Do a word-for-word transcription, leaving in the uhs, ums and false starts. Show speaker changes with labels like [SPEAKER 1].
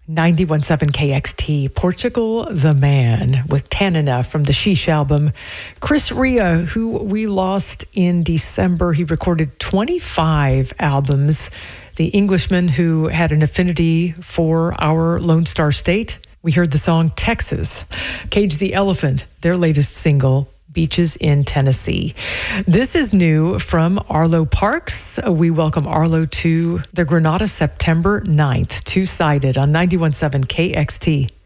[SPEAKER 1] ninety-one point seven K X T, Portugal the Man with Tanina from the Sheesh album. Chris Rea, who we lost in December, he recorded twenty-five albums. The Englishman who had an affinity for our Lone Star State. We heard the song Texas. Cage the Elephant, their latest single, Beaches in Tennessee. This is new from Arlo Parks. We welcome Arlo to the Granada September ninth, two-sided on ninety-one point seven K X T.